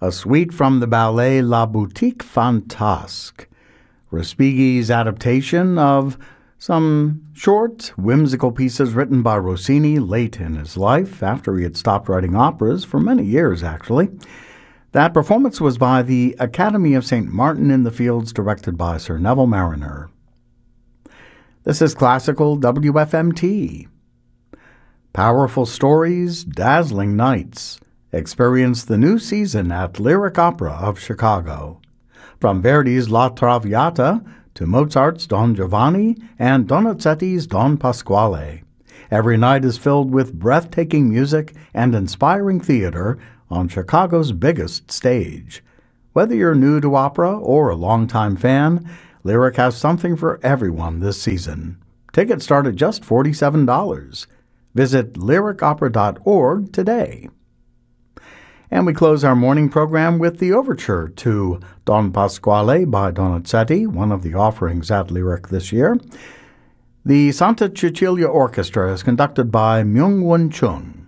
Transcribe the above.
a suite from the ballet La Boutique Fantasque, Respighi's adaptation of some short, whimsical pieces written by Rossini late in his life, after he had stopped writing operas for many years, actually. That performance was by the Academy of St. Martin in the Fields, directed by Sir Neville Marriner. This is Classical WFMT. Powerful stories, dazzling nights. Experience the new season at Lyric Opera of Chicago. From Verdi's La Traviata to Mozart's Don Giovanni and Donizetti's Don Pasquale. Every night is filled with breathtaking music and inspiring theater on Chicago's biggest stage. Whether you're new to opera or a longtime fan, Lyric has something for everyone this season. Tickets start at just $47. Visit lyricopera.org today. And we close our morning program with the overture to Don Pasquale by Donizetti, one of the offerings at Lyric this year. The Santa Cecilia Orchestra is conducted by Myung-Whun Chung.